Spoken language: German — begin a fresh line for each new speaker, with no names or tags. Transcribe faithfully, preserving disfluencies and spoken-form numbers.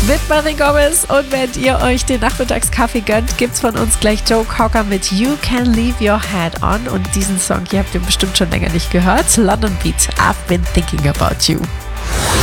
mit Marie Gomez. Und wenn ihr euch den Nachmittagskaffee gönnt, gibt's von uns gleich Joe Cocker mit You Can Leave Your Head On. Und diesen Song hier habt ihr bestimmt schon länger nicht gehört. London Beat, I've Been Thinking About You.